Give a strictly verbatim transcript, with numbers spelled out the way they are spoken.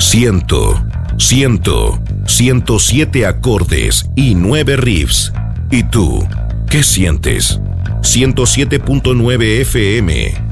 Ciento, ciento, ciento siete acordes y nueve riffs. ¿Y tú, qué sientes? ciento siete punto nueve F M.